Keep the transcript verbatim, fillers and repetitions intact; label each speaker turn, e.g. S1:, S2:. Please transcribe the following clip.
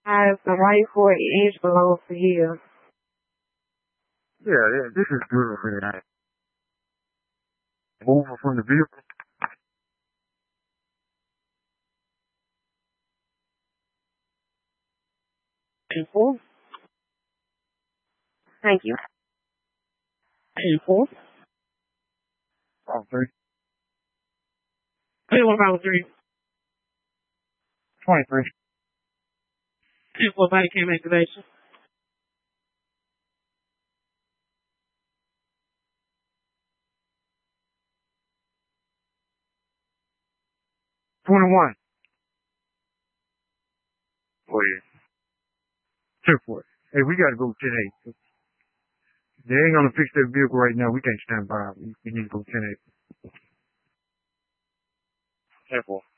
S1: As the right foot inch below the heel.
S2: Yeah, yeah, this is good, man. Over from the vehicle.
S1: Equal. Thank you. Equal.
S2: Oh, three.
S1: Equal about three.
S2: twenty-three.
S1: Equal body cam activation.
S2: twenty-one. Oh, yeah. ten four. Hey, we gotta go ten eight. They ain't gonna fix that vehicle right now. We can't stand by. We, we need to go ten eight. ten four.